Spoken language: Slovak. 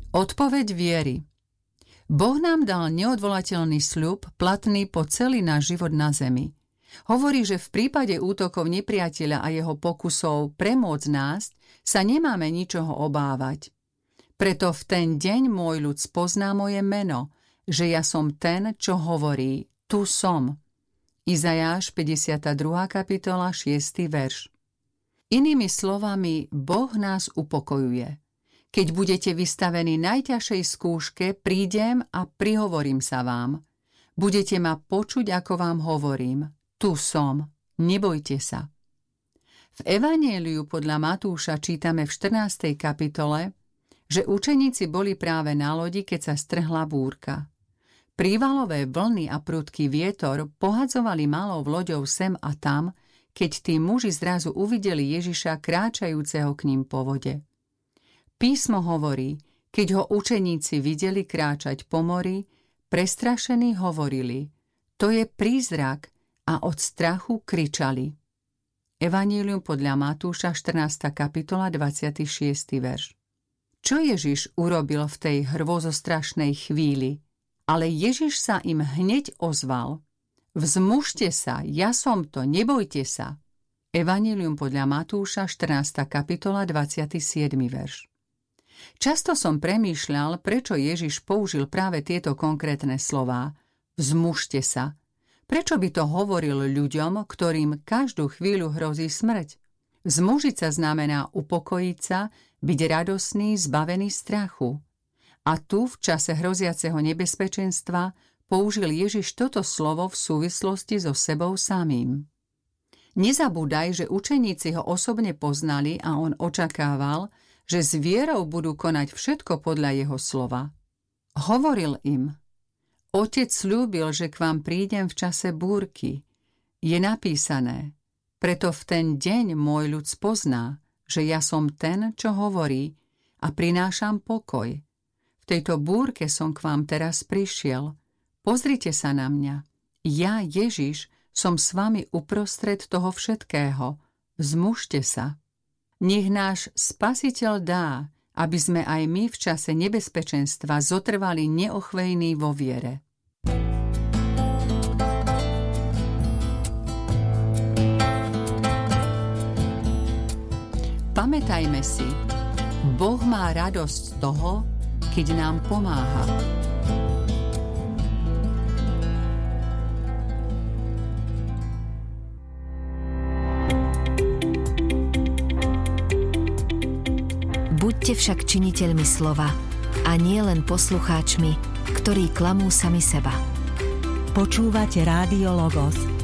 Odpoveď viery. Boh nám dal neodvolateľný sľub, platný po celý náš život na zemi. Hovorí, že v prípade útokov nepriateľa a jeho pokusov premôcť nás sa nemáme ničoho obávať. Preto v ten deň môj ľud spozná moje meno, že ja som ten, čo hovorí, tu som. Izajáš 52. kapitola 6. verš. Inými slovami, Boh nás upokojuje. Keď budete vystavení najťažšej skúške, prídem a prihovorím sa vám. Budete ma počuť, ako vám hovorím. Tu som, nebojte sa. V Evanjeliu podľa Matúša čítame v 14. kapitole, že učeníci boli práve na lodi, keď sa strhla búrka. Prívalové vlny a prudký vietor pohadzovali malou loďou sem a tam, keď tí muži zrazu uvideli Ježiša kráčajúceho k ním po vode. Písmo hovorí, keď ho učeníci videli kráčať po mori, prestrašení hovorili, to je prízrak, a od strachu kričali. Evanjelium podľa Matúša 14. kapitola 26. verš. Čo Ježiš urobil v tej hrôzostrašnej chvíli? Ale Ježiš sa im hneď ozval. Vzmužte sa, ja som to, nebojte sa. Evanjelium podľa Matúša 14. kapitola 27. verš. Často som premýšľal, prečo Ježiš použil práve tieto konkrétne slová. Vzmužte sa. Prečo by to hovoril ľuďom, ktorým každú chvíľu hrozí smrť? Vzmužiť sa znamená upokojiť sa, byť radosný, zbavený strachu. A tu, v čase hroziaceho nebezpečenstva, použil Ježiš toto slovo v súvislosti so sebou samým. Nezabúdaj, že učeníci ho osobne poznali a on očakával, že s vierou budú konať všetko podľa jeho slova. Hovoril im, Otec sľúbil, že k vám prídem v čase búrky. Je napísané, preto v ten deň môj ľud spozná, že ja som ten, čo hovorí a prinášam pokoj. V tejto búrke som k vám teraz prišiel. Pozrite sa na mňa. Ja, Ježiš, som s vami uprostred toho všetkého. Vzmužte sa. Nech náš Spasiteľ dá, aby sme aj my v čase nebezpečenstva zotrvali neochvejní vo viere. Pamätajme si, Boh má radosť z toho, keď nám pomáha. Buďte však činiteľmi slova a nie len poslucháčmi, ktorí klamú sami seba. Počúvate Rádio Logos,